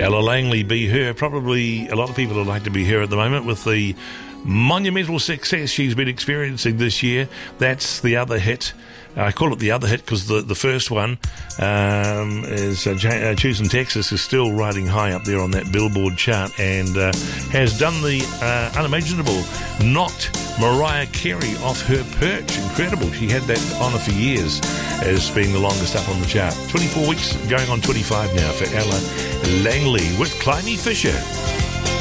Ella Langley, Be Her. Probably a lot of people would like to be her at the moment with the monumental success she's been experiencing this year. That's the other hit. I call it the other hit because the first one is Choosing Texas is still riding high up there on that Billboard chart and has done the unimaginable, knocked Mariah Carey off her perch. Incredible. She had that honour for years as being the longest up on the chart. 24 weeks, going on 25 now for Ella Langley with Climby Fisher.